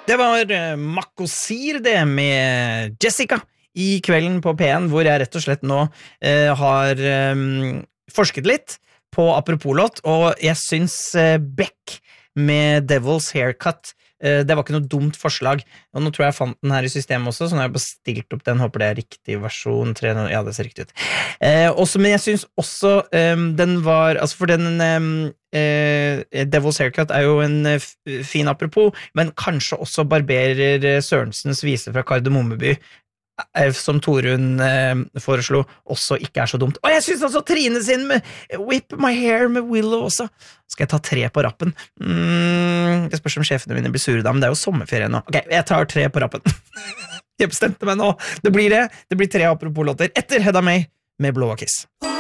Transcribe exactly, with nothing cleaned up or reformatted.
Det var uh, Makosir det med Jessica I kvelden på P en, hvor jeg rett og slett nå uh, har um, forsket litt på apropos-låt, og jeg synes uh, Beck med Devil's Haircut, uh, det var ikke noe dumt forslag, og nå tror jeg jeg fant den her I systemet også, så nå har jeg bestilt opp den, håper det er riktig versjon tre, ja det ser riktig ut. Uh, også, men jeg synes også um, den var, altså for den um, uh, Devil's Haircut er jo en uh, fin apropos, men kanskje også barberer uh, Sørensens vise fra Kardemommeby, som Torun eh, foreslo også ikke er så dumt. Og jeg synes også Trine sin med Whip My Hair med Willow også. Skal jeg ta tre på rappen? Mm, det spørs om sjefene mine blir sure da, men det er jo sommerferie nå. Ok, jeg tar tre på rappen. Jeg bestemte meg nå. Det blir det. Det blir tre apropos-låter etter Hedda May med Blå Kiss.